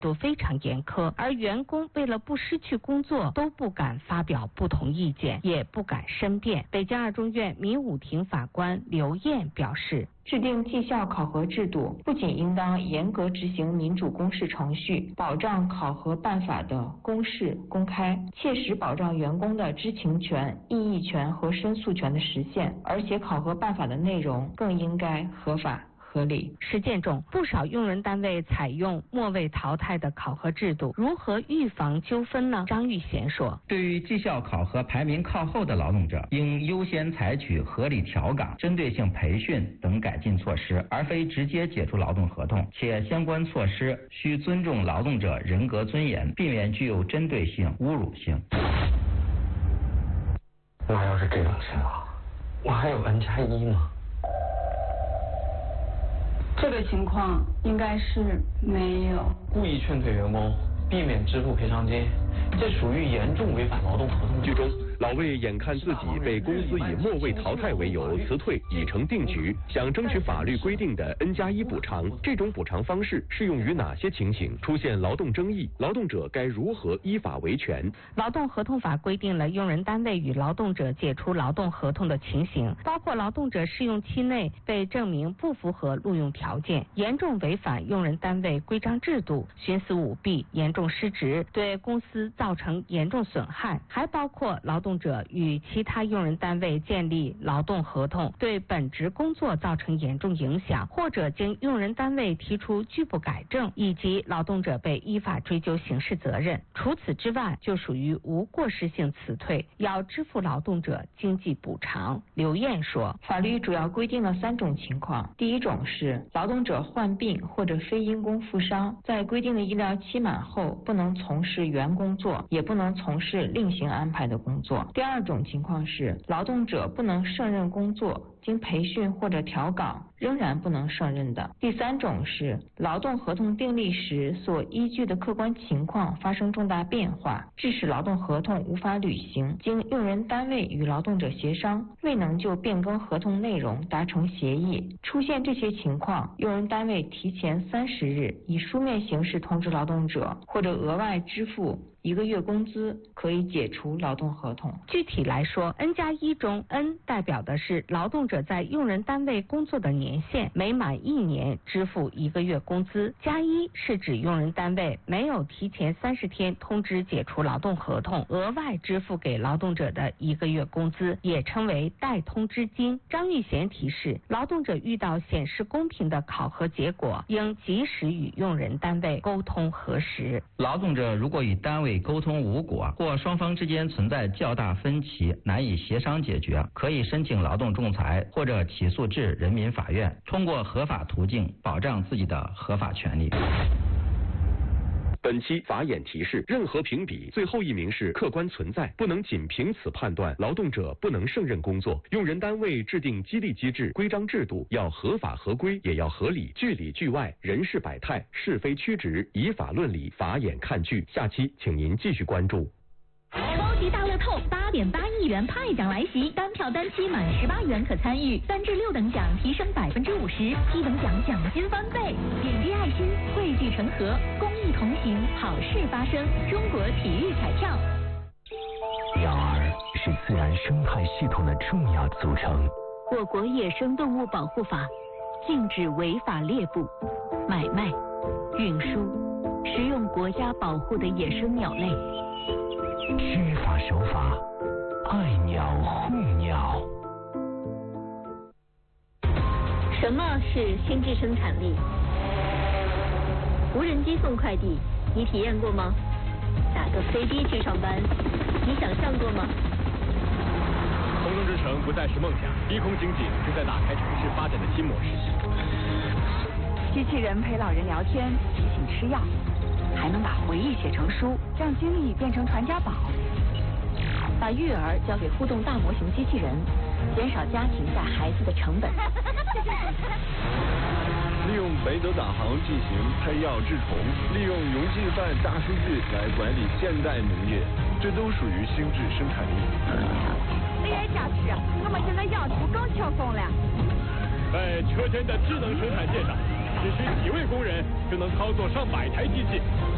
都非常严苛，而员工为了不失去工作，都不敢发表不同意见，也不敢申辩。北京二中院民武庭法官刘燕表示，制定绩效考核制度，不仅应当严格执行民主公示程序，保障考核办法的公示公开，切实保障员工的知情权、异议权和申诉权的实现，而且考核办法的内容更应该合法合理。实践中，不少用人单位采用末位淘汰的考核制度，如何预防纠纷呢？张玉贤说， 对于绩效考核排名靠后的劳动者，应优先采取合理调岗、针对性培训等改进措施，而非直接解除劳动合同，且相关措施需尊重劳动者人格尊严，避免具有针对性、侮辱性。 那要是这种情况，我还有 N+1吗？ 这个情况应该是没有。 故意劝退员工，避免支付赔偿金，这属于严重违反劳动合同。 剧中，老魏眼看自己被公司以末位淘汰为由辞退已成定局，想争取法律规定的 N+1补偿。这种补偿方式适用于哪些情形？出现劳动争议，劳动者该如何依法维权？ 劳动合同法规定了用人单位与劳动者解除劳动合同的情形，包括劳动者试用期内被证明不符合录用条件，严重违反用人单位规章制度，徇私舞弊，严重失职，对公司造成严重损害，还包括劳动者与其他用人单位建立劳动合同，对本职工作造成严重影响，或者经用人单位提出拒不改正，以及劳动者被依法追究刑事责任。除此之外，就属于无过失性辞退，要支付劳动者经济补偿。刘燕说，法律主要规定了3种情况。第一种是劳动者患病或者非因公负伤，在规定的医疗期满后，不能从事原工作，也不能从事另行安排的工作。第二种情况是劳动者不能胜任工作，经培训或者调岗仍然不能胜任的。第三种是劳动合同订立时所依据的客观情况发生重大变化，致使劳动合同无法履行，经用人单位与劳动者协商，未能就变更合同内容达成协议。出现这些情况，用人单位提前30日以书面形式通知劳动者，或者额外支付1个月工资，可以解除劳动合同。具体来说 ，N+1 中 N 代表的是劳动者在用人单位工作的年限，每满1年支付1个月工资。+1是指用人单位没有提前30天通知解除劳动合同，额外支付给劳动者的1个月工资，也称为代通知金。张玉贤提示，劳动者遇到显示公平的考核结果，应及时与用人单位沟通核实。 劳动者如果与单位沟通无果，或双方之间存在较大分歧，难以协商解决，可以申请劳动仲裁或者起诉至人民法院，通过合法途径保障自己的合法权利。 本期法眼提示：任何评比最后一名是客观存在，不能仅凭此判断劳动者不能胜任工作。用人单位制定激励机制、规章制度要合法合规，也要合理，据里据外，人事百态，是非曲直，以法论理，法眼看剧。下期请您继续关注。 超级大乐透8.8亿元派奖来袭，单票单期满18元可参与，3至6等奖提升50%，7等奖奖金翻倍。点滴爱心，汇聚成河，公益同行，好事发生。中国体育彩票。 鸟儿是自然生态系统的重要组成。 我国野生动物保护法禁止违法猎捕、买卖、运输、食用国家保护的野生鸟类。 知法守法，爱鸟护鸟。 什么是心智生产力？无人机送快递，你体验过吗？打个飞机去上班，你想象过吗？ 空中之城不再是梦想，低空经济正在打开城市发展的新模式。 机器人陪老人聊天，提醒吃药，还能把回忆写成书，让经历变成传家宝。把育儿交给互动大模型机器人，减少家庭带孩子的成本。 利用北斗导航进行配药治虫，利用云计算大数据来管理现代农业，这都属于心智生产力。 AI 驾驶，我们现在要求更轻松了。 在车间的智能生产线上，只需几位工人就能操作上百台机器，